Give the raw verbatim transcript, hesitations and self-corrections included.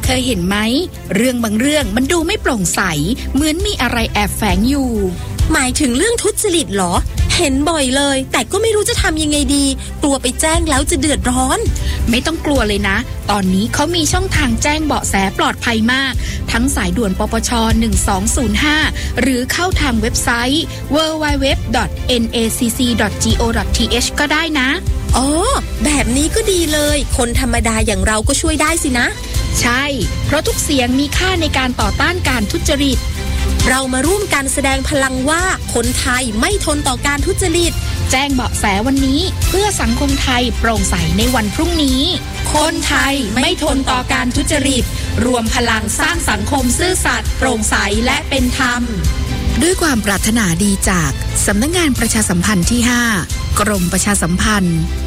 เคยเห็นไหมเรื่องบางเรื่องมันดูไม่โปร่งใสเหมือนมีอะไรแอบแฝงอยู่หมายถึงเรื่องทุจริตเหรอเห็นบ่อยเลยแต่ก็ไม่รู้จะทำยังไงดีกลัวไปแจ้งแล้วจะเดือดร้อนไม่ต้องกลัวเลยนะตอนนี้เขามีช่องทางแจ้งเบาะแสปลอดภัยมากทั้งสายด่วนปปชหนึ่งสองศูนย์ห้าหรือเข้าทางเว็บไซต์ ดับเบิลยู ดับเบิลยู ดับเบิลยู ดอท เอ็น เอ ซี ซี ดอท จี โอ ดอท ที เอช ก็ได้นะอ๋อแบบนี้ก็ดีเลยคนธรรมดาอย่างเราก็ช่วยได้สินะใช่เพราะทุกเสียงมีค่าในการต่อต้านการทุจริตเรามาร่วมกันแสดงพลังว่าคนไทยไม่ทนต่อการทุจริตแจ้งเบาะแสวันนี้เพื่อสังคมไทยโปร่งใสในวันพรุ่งนี้คนไทยไม่ทนต่อการทุจริตรวมพลังสร้างสังคมซื่อสัตย์โปร่งใสและเป็นธรรมด้วยความปรารถนาดีจากสำนักงานประชาสัมพันธ์ที่ห้ากรมประชาสัมพันธ์